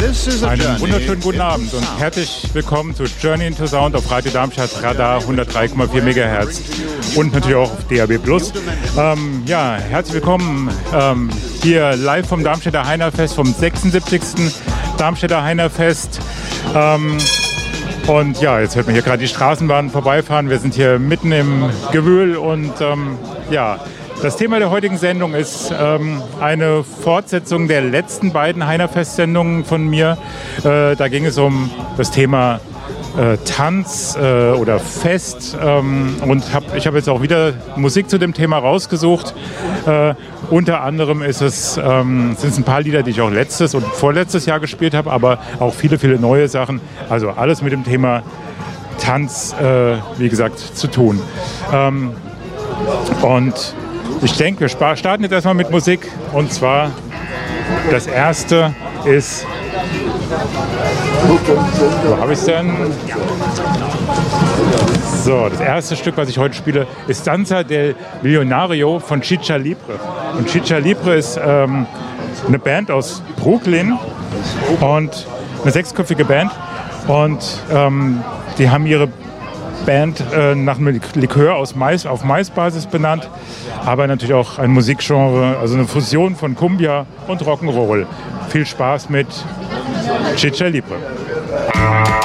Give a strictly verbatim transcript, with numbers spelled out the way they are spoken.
Einen wunderschönen guten Abend und herzlich willkommen zu Journey into Sound auf Radio Darmstadt Radar hundertdrei Komma vier Megahertz und natürlich auch auf D A B Plus. Ähm, ja, herzlich willkommen ähm, hier live vom Darmstädter Heinerfest, vom sechsundsiebzigsten Darmstädter Heinerfest. Ähm, und ja, jetzt hört man hier gerade die Straßenbahn vorbeifahren. Wir sind hier mitten im Gewühl und ähm, ja, das Thema der heutigen Sendung ist ähm, eine Fortsetzung der letzten beiden Heinerfest-Sendungen von mir. Äh, da ging es um das Thema äh, Tanz äh, oder Fest. Ähm, und hab, ich habe jetzt auch wieder Musik zu dem Thema rausgesucht. Äh, unter anderem ist es, ähm, sind es ein paar Lieder, die ich auch letztes und vorletztes Jahr gespielt habe, aber auch viele, viele neue Sachen. Also alles mit dem Thema Tanz, äh, wie gesagt, zu tun. Ähm, und ich denke, wir starten jetzt erstmal mit Musik. Und zwar, das erste ist, wo habe ich es denn? So, das erste Stück, was ich heute spiele, ist Danza del Millonario von Chicha Libre. Und Chicha Libre ist ähm, eine Band aus Brooklyn und eine sechsköpfige Band. Und ähm, die haben ihre Band äh, nach einem Likör aus Mais, auf Mais-Basis benannt, aber natürlich auch ein Musikgenre, also eine Fusion von Cumbia und Rock'n'Roll. Viel Spaß mit Chicha Libre.